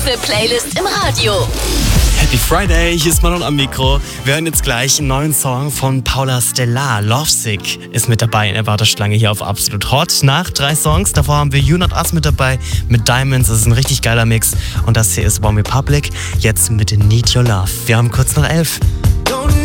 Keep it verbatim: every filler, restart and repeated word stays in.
beste Playlist im Radio. Happy Friday, hier ist Manon am Mikro. Wir hören jetzt gleich einen neuen Song von Paula Stellar. Lovesick ist mit dabei in der Warteschlange hier auf Absolut Hot. Nach drei Songs, davor haben wir You Not Us mit dabei, mit Diamonds, das ist ein richtig geiler Mix. Und das hier ist One Republic, jetzt mit Need Your Love. Wir haben kurz nach elf.